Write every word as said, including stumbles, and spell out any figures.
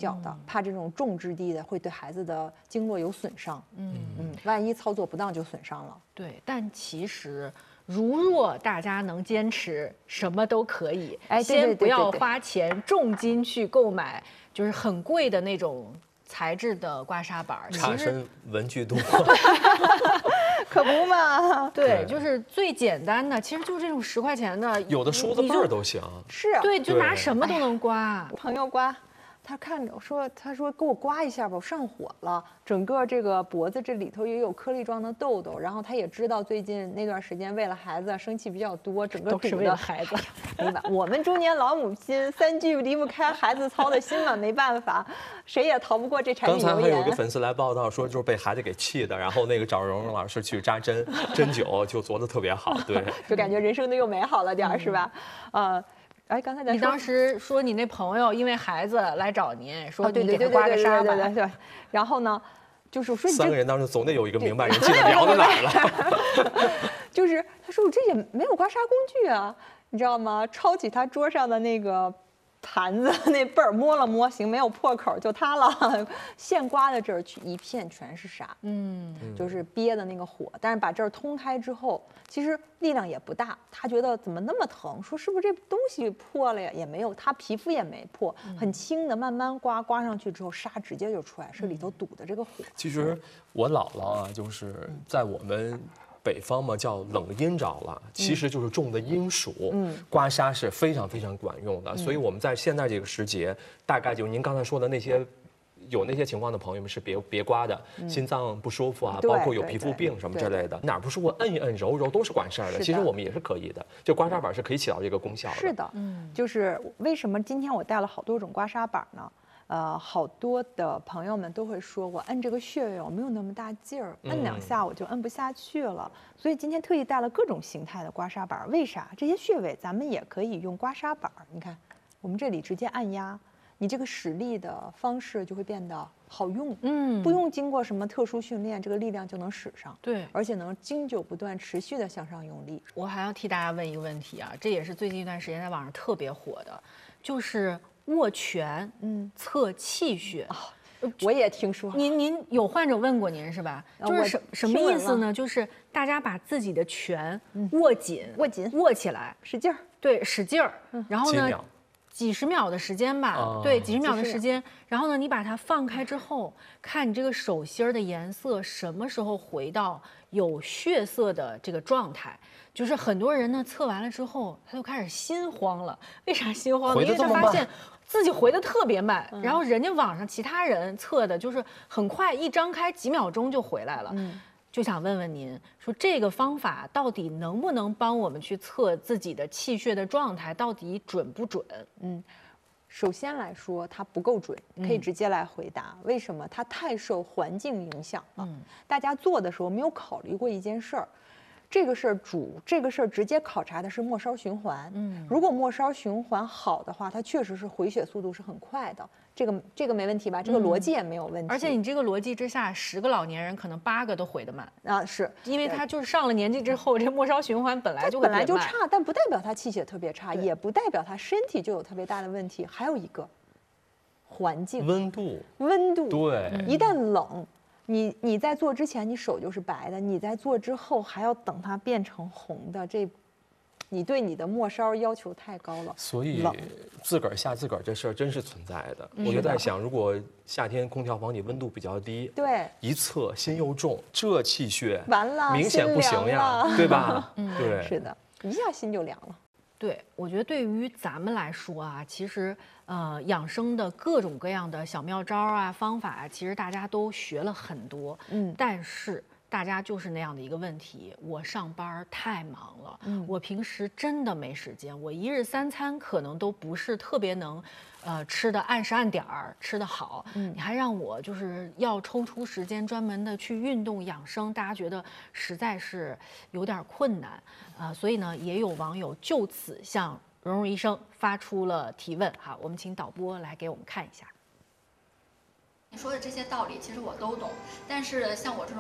脚的，怕这种重质地的会对孩子的经络有损伤。嗯嗯，万一操作不当就损伤了。 对，但其实如若大家能坚持，什么都可以。 哎， 先不要花钱重金去购买，就是很贵的那种材质的刮痧板。 差生文具多。 可不嘛， 对，就是最简单的，其实就是这种十块钱的， 有的梳子背儿都行。 是， 对，就拿什么都能刮。 朋友刮，他看着说，他说给我刮一下吧，我上火了，整个这个脖子这里头也有颗粒状的痘痘，然后他也知道最近那段时间为了孩子生气比较多，整个都是为了孩子。 没办法，我们中年老母亲三句离不开孩子操的心嘛，没办法，谁也逃不过这柴米油盐。 刚才还有一个粉丝来报道说，就是被孩子给气的，然后那个找蓉蓉老师去扎针，针灸就做的特别好，对， 就感觉人生的又美好了点儿，是吧？呃。哎，刚才你当时说你那朋友因为孩子来找您，说你给他刮个痧吧， 对，然后呢，就是说三个人当中总得有一个明白人，记得聊到哪儿了。 就是他说我这也没有刮痧工具啊，你知道吗？抄起他桌上的那个盘子那背儿摸了摸，行，没有破口就它了。现刮的这儿一片全是痧，嗯，就是憋的那个火，但是把这儿通开之后，其实力量也不大。他觉得怎么那么疼？说是不是这东西破了呀？也没有，他皮肤也没破，很轻的，慢慢刮，刮上去之后痧直接就出来，是里头堵的这个火。 其实我姥姥啊，就是在我们北方嘛叫冷阴着了，其实就是种的阴暑，嗯，刮痧是非常非常管用的。所以我们在现在这个时节，大概就您刚才说的那些。有那些情况的朋友们是别别刮的，嗯、心脏不舒服啊，包括有皮肤病什么之类的，哪儿不舒服摁一摁揉揉都是管事儿的。其实我们也是可以的，就刮痧板是可以起到这个功效的。 是的，嗯，就是为什么今天我带了好多种刮痧板呢？呃，好多的朋友们都会说我摁这个穴位我没有那么大劲儿，摁两下我就摁不下去了。嗯、所以今天特意带了各种形态的刮痧板。为啥？这些穴位咱们也可以用刮痧板。你看，我们这里直接按压。你这个使力的方式就会变得好用，嗯，不用经过什么特殊训练，这个力量就能使上， 对， 而且能经久不断、持续的向上用力。 我还要替大家问一个问题啊，这也是最近一段时间在网上特别火的，就是握拳，嗯，测气血。 哦，我也听说。 您您有患者问过您是吧？就是什什么意思呢？就是大家把自己的拳握紧， 握紧， 握起来， 使劲儿， 对，使劲儿，然后呢？几十秒的时间吧，哦、对，几十秒的时间。然后呢，你把它放开之后，看你这个手心儿的颜色什么时候回到有血色的这个状态。就是很多人呢测完了之后，他就开始心慌了。为啥心慌呢？因为他发现自己回的特别慢，嗯、然后人家网上其他人测的就是很快，一张开几秒钟就回来了。嗯，就想问问您，说这个方法到底能不能帮我们去测自己的气血的状态，到底准不准？ 嗯，首先来说，它不够准，可以直接来回答。嗯、为什么？它太受环境影响了。嗯、大家做的时候没有考虑过一件事儿。这个事儿主这个事儿直接考察的是末梢循环。嗯，如果末梢循环好的话，它确实是回血速度是很快的。这个这个没问题吧？这个逻辑也没有问题。 而且你这个逻辑之下，十个老年人可能八个都回得慢啊，是因为他就是上了年纪之后，这末梢循环本来就会本来就差，但不代表他气血特别差，也不代表他身体就有特别大的问题。还有一个环境温度， 温度对， 一旦冷。你你在做之前，你手就是白的；你在做之后，还要等它变成红的。这，你对你的末梢要求太高了。 所以，自个儿吓自个儿这事儿真是存在的。嗯、我就在想，如果夏天空调房里温度比较低， 对， 一测心又重，这气血完了， 明显不行呀，对吧？嗯，对， 是的，一下心就凉了。 对，我觉得对于咱们来说啊，其实呃，养生的各种各样的小妙招啊、方法啊，其实大家都学了很多。嗯，但是大家就是那样的一个问题：我上班太忙了，嗯，我平时真的没时间，我一日三餐可能都不是特别能，呃，吃的按时按点儿吃得好。嗯，你还让我就是要抽出时间专门的去运动养生，大家觉得实在是有点困难。啊，所以呢，也有网友就此向蓉蓉医生发出了提问。好，我们请导播来给我们看一下。 你说的这些道理，其实我都懂，但是像我这种。